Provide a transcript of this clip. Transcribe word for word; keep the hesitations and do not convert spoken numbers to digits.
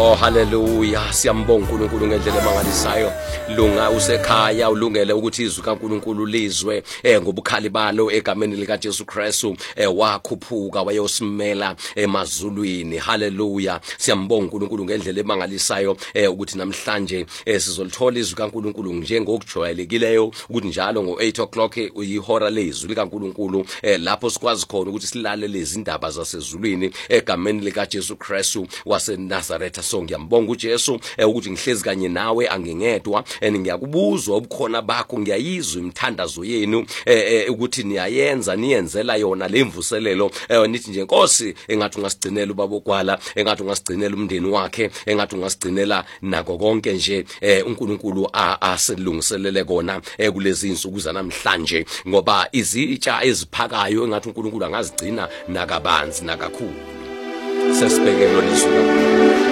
Oh hallelujah, siyambonga uNkulunkulu ngendlela emangalisayo. Lunga usekhaya ulungele ukuthi izwi kaNkulunkulu lizwe eh ngobukhali balo egameni lika Jesu Kristu eh wakhuphuka wayosimela emazulwini. Hallelujah, siyambonga uNkulunkulu ngendlela emangalisayo eh ukuthi namhlanje eh sizolithola izwi kaNkulunkulu njengokujwayelekileyo ukuthi njalo ngo eight o'clock uyihora lezwi likaNkulunkulu eh lapho sikwazi khona ukuthi silale lezi indaba zasezulwini egameni lika Jesu Kristu waseNazaretha. So ngiyambonga uJesu ukuthi ngihlezi kanye nawe angingedwa and ngiyakubuzwa ubukhona bakho, ngiyayizwa imthandazo yenu ukuthi niyayenza niyenzela yona lemvuselelo nithi nje Nkosi engathi ungasigcinela ubaba oGwala, engathi ungasigcinela umndeni wakhe, engathi ungasigcinela nako konke nje uNkulunkulu aselungiselele kona kulezi insuku zanamhlanje, ngoba izitsha eziphakayo engathi uNkulunkulu angazigcina nakabanzi nakakhulu. Sesibheke lona izwi